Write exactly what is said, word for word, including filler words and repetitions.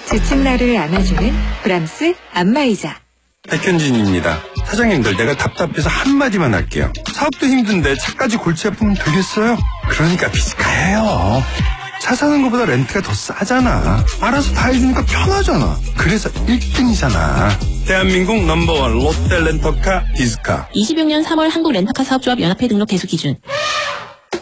지친 나를 안아주는 브람스 안마의자. 백현진입니다. 사장님들, 내가 답답해서 한마디만 할게요. 사업도 힘든데 차까지 골치 아프면 되겠어요? 그러니까 비스카예요. 차 사는 것보다 렌트가 더 싸잖아. 알아서 다 해주니까 편하잖아. 그래서 일 등이잖아. 대한민국 넘버원 롯데 렌터카 비스카. 이십육 년 삼월 한국 렌터카 사업조합 연합회 등록 대수 기준.